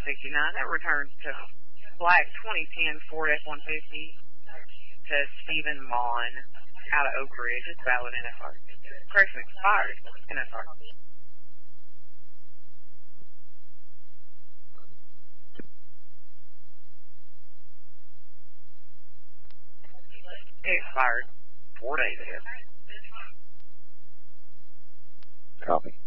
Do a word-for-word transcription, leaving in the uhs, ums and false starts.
sixty-nine. That returns to black twenty ten Ford F one fifty to Stephen Mon out of Oak Ridge. It's valid N S R. Correction expired N S R. It expired four days ago. Copy.